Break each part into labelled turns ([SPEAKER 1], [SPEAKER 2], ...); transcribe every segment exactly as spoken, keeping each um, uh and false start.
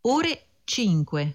[SPEAKER 1] ore cinque.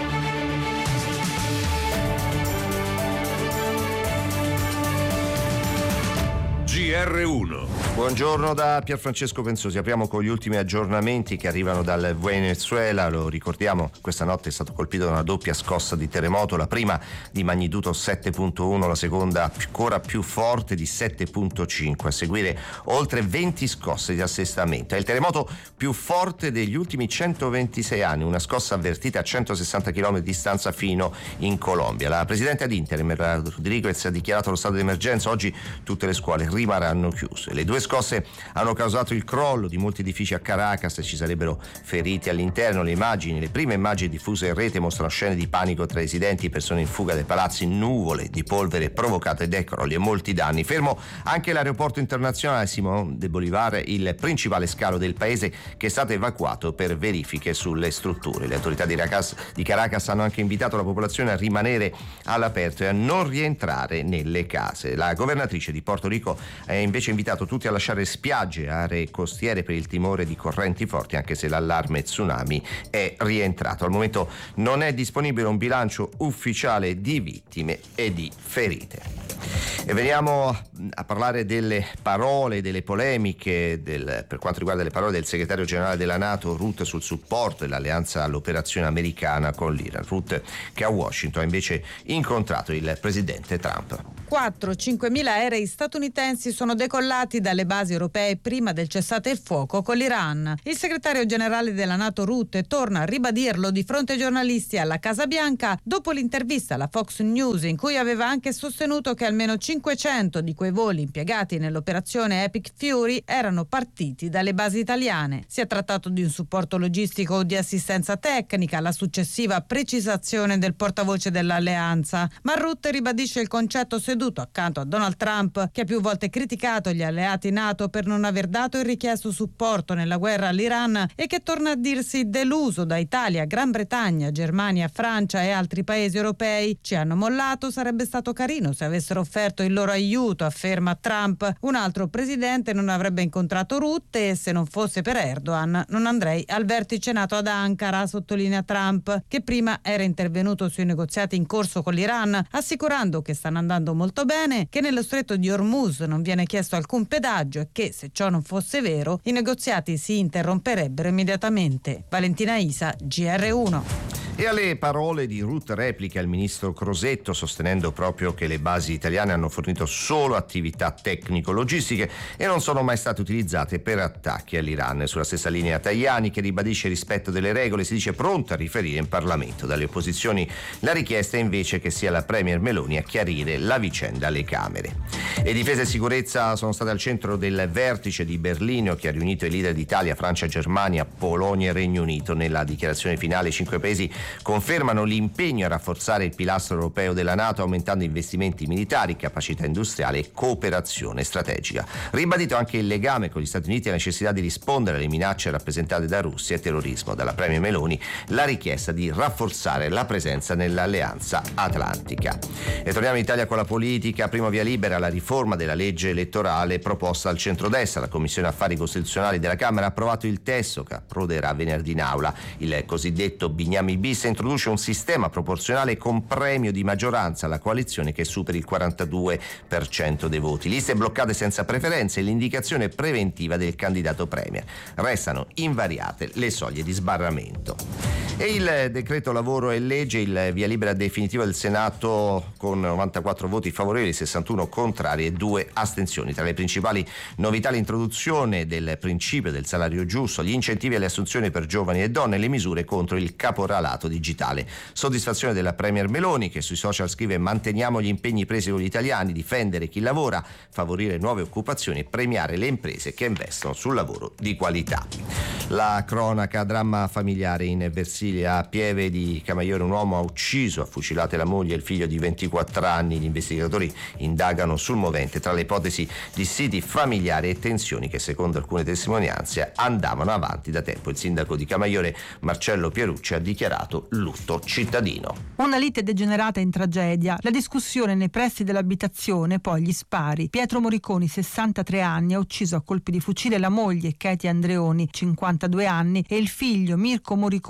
[SPEAKER 2] G R uno.
[SPEAKER 3] Buongiorno da Pierfrancesco Pensosi. Apriamo con gli ultimi aggiornamenti che arrivano dal Venezuela. Lo ricordiamo, questa notte è stato colpito da una doppia scossa di terremoto, la prima di magnitudo sette virgola uno, la seconda ancora più forte di sette virgola cinque, a seguire oltre venti scosse di assestamento. È il terremoto più forte degli ultimi centoventisei anni, una scossa avvertita a centosessanta chilometri di distanza fino in Colombia. La presidente ad interim Rodriguez ha dichiarato lo stato di emergenza. Oggi tutte le scuole rimarranno chiuse. Le due scosse hanno causato il crollo di molti edifici a Caracas e ci sarebbero feriti all'interno. Le immagini, le prime immagini diffuse in rete mostrano scene di panico tra residenti, persone in fuga dai palazzi, nuvole di polvere provocate dai crolli e molti danni. Fermo anche l'aeroporto internazionale Simón de Bolívar, il principale scalo del paese, che è stato evacuato per verifiche sulle strutture. Le autorità di Caracas, di Caracas hanno anche invitato la popolazione a rimanere all'aperto e a non rientrare nelle case. La governatrice di Porto Rico ha invece invitato tutti a lasciare spiagge e aree costiere per il timore di correnti forti, anche se l'allarme tsunami è rientrato. Al momento non è disponibile un bilancio ufficiale di vittime e di ferite. E veniamo a parlare delle parole, delle polemiche del, per quanto riguarda le parole del segretario generale della NATO Rutte sul supporto dell'alleanza all'operazione americana con l'Iran. Rutte, che a Washington ha invece incontrato il presidente Trump.
[SPEAKER 4] quattro cinque mila aerei statunitensi sono decollati dalle basi europee prima del cessate il fuoco con l'Iran. Il segretario generale della NATO Rutte torna a ribadirlo di fronte ai giornalisti alla Casa Bianca dopo l'intervista alla Fox News, in cui aveva anche sostenuto che almeno cinquecento di quei voli impiegati nell'operazione Epic Fury erano partiti dalle basi italiane. Si è trattato di un supporto logistico o di assistenza tecnica, la successiva precisazione del portavoce dell'alleanza. Ma Rutte ribadisce il concetto seduto accanto a Donald Trump, che ha più volte criticato gli alleati NATO per non aver dato il richiesto supporto nella guerra all'Iran e che torna a dirsi deluso da Italia, Gran Bretagna, Germania, Francia e altri paesi europei. Ci hanno mollato, sarebbe stato carino se avessero offerto il loro aiuto, afferma Trump. Un altro presidente non avrebbe incontrato Rutte e se non fosse per Erdogan non andrei al vertice NATO ad Ankara, sottolinea Trump, che prima era intervenuto sui negoziati in corso con l'Iran, assicurando che stanno andando molto bene, che nello stretto di Hormuz non viene chiesto alcun pedaggio e che, se ciò non fosse vero, i negoziati si interromperebbero immediatamente. Valentina Isa, G R uno.
[SPEAKER 3] E alle parole di Rutte replica il ministro Crosetto, sostenendo proprio che le basi italiane hanno fornito solo attività tecnico-logistiche e non sono mai state utilizzate per attacchi all'Iran. Sulla stessa linea Tajani, che ribadisce il rispetto delle regole, si dice pronta a riferire in Parlamento. Dalle opposizioni la richiesta è invece che sia la premier Meloni a chiarire la vicenda alle Camere. E difesa e sicurezza sono state al centro del vertice di Berlino, che ha riunito i leader d'Italia, Francia, Germania, Polonia e Regno Unito. Nella dichiarazione finale i cinque paesi confermano l'impegno a rafforzare il pilastro europeo della NATO, aumentando investimenti militari, capacità industriale e cooperazione strategica. Ribadito anche il legame con gli Stati Uniti e la necessità di rispondere alle minacce rappresentate da Russia e terrorismo. Dalla premier Meloni la richiesta di rafforzare la presenza nell'alleanza atlantica. E torniamo in Italia con la politica. Primo via libera alla riforma della legge elettorale proposta al centrodestra. La Commissione Affari Costituzionali della Camera ha approvato il testo che approderà venerdì in aula. Il cosiddetto Bignami bis introduce un sistema proporzionale con premio di maggioranza alla coalizione che superi il quarantadue per cento dei voti. Liste bloccate senza preferenze e l'indicazione preventiva del candidato premier. Restano invariate le soglie di sbarramento. E il decreto lavoro e legge, il via libera definitivo del Senato con novantaquattro voti favorevoli, sessantuno contrari e due astensioni. Tra le principali novità l'introduzione del principio del salario giusto, gli incentivi alle assunzioni per giovani e donne e le misure contro il caporalato digitale. Soddisfazione della premier Meloni, che sui social scrive: manteniamo gli impegni presi con gli italiani, difendere chi lavora, favorire nuove occupazioni e premiare le imprese che investono sul lavoro di qualità. La cronaca, dramma familiare in Versilia, a Pieve di Camaiore. Un uomo ha ucciso a fucilate la moglie e il figlio di ventiquattro anni. Gli investigatori indagano sul movente tra le ipotesi di siti familiari e tensioni che, secondo alcune testimonianze, andavano avanti da tempo. Il sindaco di Camaiore, Marcello Pierucci, ha dichiarato lutto cittadino.
[SPEAKER 5] Una lite degenerata in tragedia, la discussione nei pressi dell'abitazione, poi gli spari. Pietro Moriconi, sessantatré anni, ha ucciso a colpi di fucile la moglie Katie Andreoni, cinquantadue anni, e il figlio Mirko Moriconi,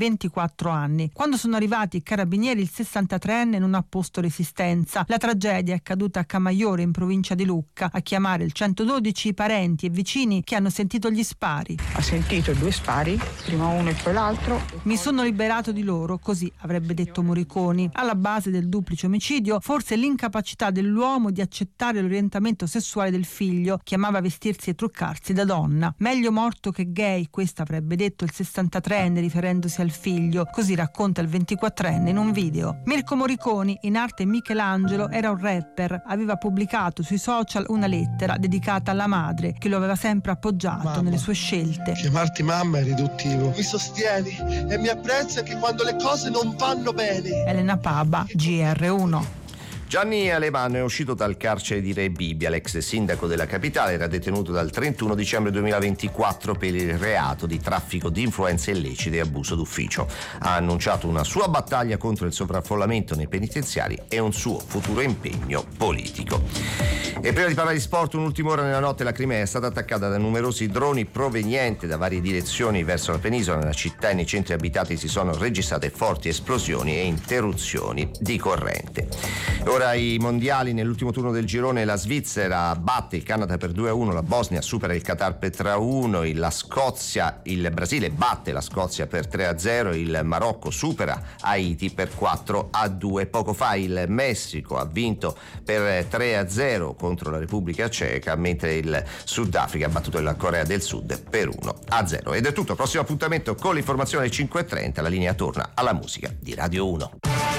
[SPEAKER 5] ventiquattro anni. Quando sono arrivati i carabinieri, il sessantatreenne non ha posto resistenza. La tragedia è accaduta a Camaiore, in provincia di Lucca. A chiamare il centododici i parenti e vicini che hanno sentito gli spari.
[SPEAKER 1] Ha sentito due spari, prima uno e poi l'altro.
[SPEAKER 5] Mi sono liberato di loro, così avrebbe detto Moriconi. Alla base del duplice omicidio forse l'incapacità dell'uomo di accettare l'orientamento sessuale del figlio, che amava vestirsi e truccarsi da donna. Meglio morto che gay, questo avrebbe detto il sessantatreenne riferendosi al figlio, così racconta il ventiquattrenne in un video. Mirko Moriconi, in arte Michelangelo, era un rapper, aveva pubblicato sui social una lettera dedicata alla madre che lo aveva sempre appoggiato mamma. Nelle sue scelte.
[SPEAKER 6] Chiamarti mamma è riduttivo. Mi sostieni e mi apprezzi anche quando le cose non vanno bene.
[SPEAKER 5] Elena Paba, G R uno.
[SPEAKER 3] Gianni Alemanno è uscito dal carcere di Re Bibbia. L'ex sindaco della capitale era detenuto dal trentuno dicembre duemilaventiquattro per il reato di traffico di influenze illecite e abuso d'ufficio. Ha annunciato una sua battaglia contro il sovraffollamento nei penitenziari e un suo futuro impegno politico. E prima di parlare di sport, un'ultima ora nella notte la Crimea è stata attaccata da numerosi droni provenienti da varie direzioni verso la penisola. Nella città e nei centri abitati si sono registrate forti esplosioni e interruzioni di corrente. Ora i mondiali, nell'ultimo turno del girone la Svizzera batte il Canada per due a uno, la Bosnia supera il Qatar per tre a uno, la Scozia, il Brasile batte la Scozia per tre a zero, il Marocco supera Haiti per quattro a due. Poco fa il Messico ha vinto per tre a zero contro la Repubblica Ceca, mentre il Sudafrica ha battuto la Corea del Sud per uno a zero. Ed è tutto, prossimo appuntamento con l'informazione alle cinque e trenta, la linea torna alla musica di Radio uno.